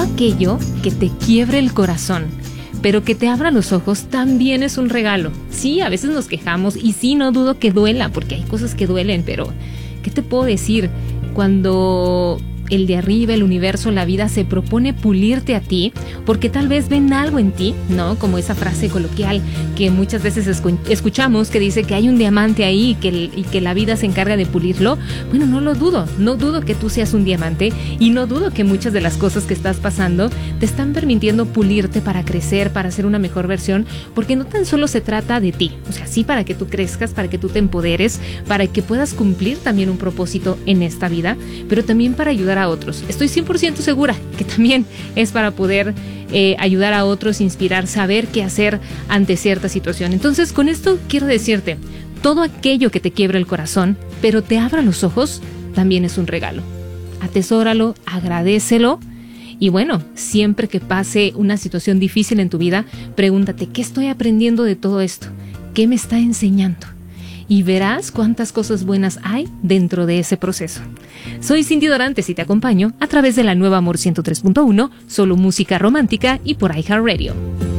todo aquello que te quiebre el corazón, pero que te abra los ojos, también es un regalo. Sí, a veces nos quejamos y sí, no dudo que duela, porque hay cosas que duelen, pero ¿qué te puedo decir? Cuando el de arriba, el universo, la vida se propone pulirte a ti, porque tal vez ven algo en ti, ¿no? Como esa frase coloquial que muchas veces escuchamos que dice que hay un diamante ahí y que la vida se encarga de pulirlo. Bueno, no lo dudo, no dudo que tú seas un diamante y no dudo que muchas de las cosas que estás pasando te están permitiendo pulirte para crecer, para ser una mejor versión, porque no tan solo se trata de ti, o sea, sí para que tú crezcas, para que tú te empoderes, para que puedas cumplir también un propósito en esta vida, pero también para ayudar a otros. Estoy 100% segura que también es para poder ayudar a otros, inspirar, saber qué hacer ante cierta situación. Entonces, con esto quiero decirte, todo aquello que te quiebra el corazón, pero te abra los ojos, también es un regalo. Atesóralo, agradécelo. Y bueno, siempre que pase una situación difícil en tu vida, pregúntate, ¿qué estoy aprendiendo de todo esto? ¿Qué me está enseñando? Y verás cuántas cosas buenas hay dentro de ese proceso. Soy Cindy Dorantes y te acompaño a través de la nueva Amor 103.1, solo música romántica y por iHeartRadio.